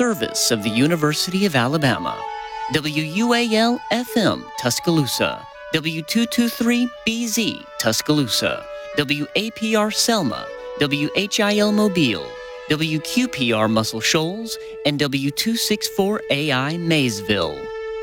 service of the University of Alabama. WUAL-FM, Tuscaloosa. W223-BZ, Tuscaloosa. WAPR Selma. WHIL Mobile. WQPR Muscle Shoals. And W264AI Maysville.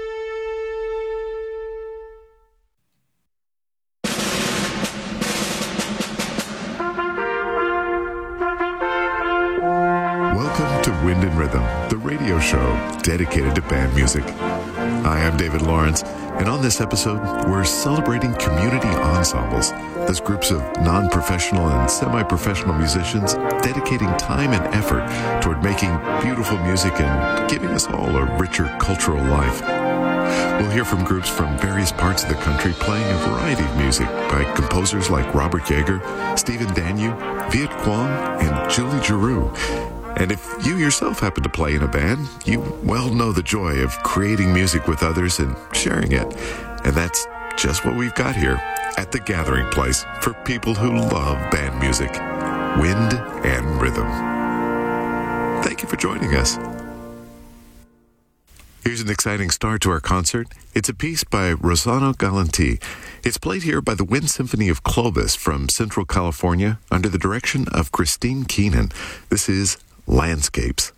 Welcome to Wind and Rhythm, the radio show dedicated to band music. Hi, I'm David Lawrence, and on this episode, we're celebrating community ensembles. Those groups of non-professional and semi-professional musicians dedicating time and effort toward making beautiful music and giving us all a richer cultural life. We'll hear from groups from various parts of the country playing a variety of music by composers like Robert Yeager, Stephen Danyu, Viet Quang, and Julie Giroux. And if you yourself happen to play in a band, you well know the joy of creating music with others and sharing it. And that's just what we've got here at the Gathering Place for people who love band music, wind and rhythm. Thank you for joining us. Here's an exciting start to our concert. It's a piece by Rossano Galanti. It's played here by the Wind Symphony of Clovis from Central California under the direction of Christine Keenan. This is Landscapes.